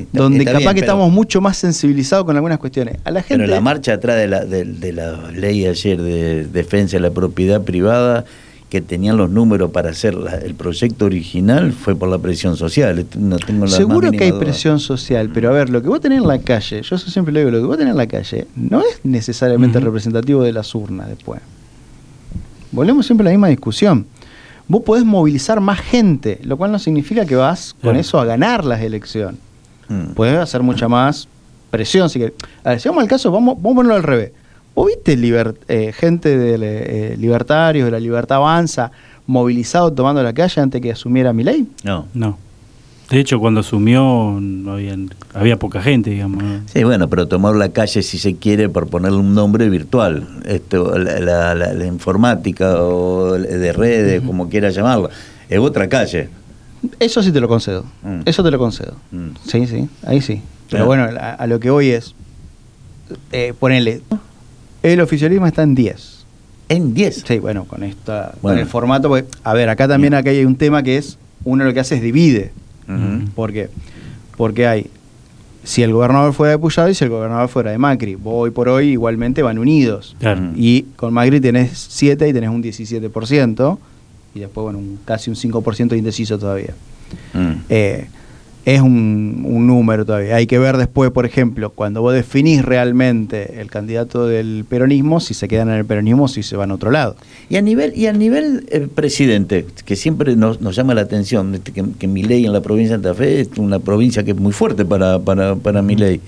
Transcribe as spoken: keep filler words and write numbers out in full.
donde está capaz bien, que pero, estamos mucho más sensibilizados con algunas cuestiones. A la gente, pero la marcha atrás de la, de, de la ley ayer de defensa de la propiedad privada, que tenían los números para hacer la, el proyecto original, fue por la presión social. No tengo la seguro más que hay duda. presión social, pero a ver, lo que vos tenés en la calle, yo siempre lo digo, lo que vos tenés en la calle no es necesariamente uh-huh. representativo de las urnas después. Volvemos siempre a la misma discusión. Vos podés movilizar más gente, lo cual no significa que vas con uh-huh. eso a ganar las elecciones. Uh-huh. Podés hacer mucha más presión. Si que, a ver, si vamos al caso, vamos, vamos a ponerlo al revés. ¿Vos viste liber, eh, gente de eh, libertarios, de la Libertad Avanza, movilizado tomando la calle antes que asumiera Milei? No. No. De hecho, cuando asumió no habían, había poca gente, digamos. ¿no? Sí, bueno, pero tomar la calle, si se quiere, por ponerle un nombre virtual. Esto, la, la, la, la informática o de redes, uh-huh. como quiera llamarla, es otra calle. Eso sí te lo concedo. Mm. Eso te lo concedo. Mm. Sí, sí, ahí sí. Pero bueno, a, a lo que voy es, eh, ponele... El oficialismo está en diez. ¿En diez? Sí, bueno, con esta bueno. con el formato. Porque, a ver, acá también acá hay un tema que es, uno lo que hace es divide. Uh-huh. ¿Por qué? Porque hay, si el gobernador fuera de Pujado y si el gobernador fuera de Macri, vos hoy por hoy igualmente van unidos. Claro. Y con Macri tenés siete y tenés un diecisiete por ciento. Y después, bueno, un, casi un cinco por ciento indeciso todavía. Uh-huh. Eh, es un, un número todavía. Hay que ver después, por ejemplo, cuando vos definís realmente el candidato del peronismo, si se quedan en el peronismo, si se van a otro lado. Y a nivel y a nivel eh, presidente, que siempre nos, nos llama la atención, que, que Milei en la provincia de Santa Fe es una provincia que es muy fuerte para, para, para Milei.